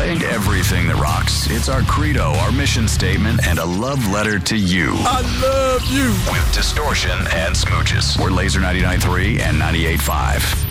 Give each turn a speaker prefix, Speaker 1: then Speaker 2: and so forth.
Speaker 1: ain't everything that rocks. It's our credo, our mission statement, and a love letter to you.
Speaker 2: I love you.
Speaker 1: With Distortion and Smooches. We're Laser 99.3 and 98.5.